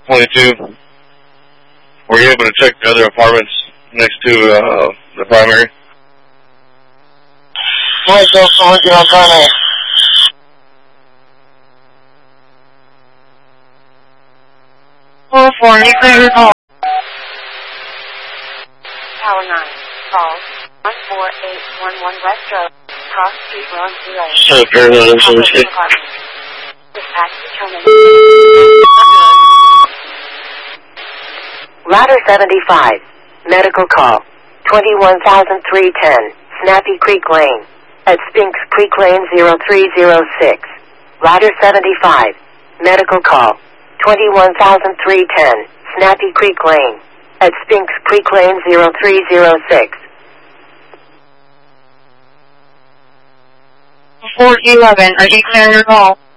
22. Were you able to check the other apartments next to the primary? Myself working on primary. You clear your call. Tower 9. Calls 14811 West Road. Cross Street, Rollinsford Lane. Sure, parallel information. Dispatch determined. Ladder 75. Medical call. 21310. Snappy Creek Lane. At Spinks Creek Lane 0306. Ladder 75. Medical call. 21310. Snappy Creek Lane. At Spinks Creek Lane 0306. 411, are you clear your call?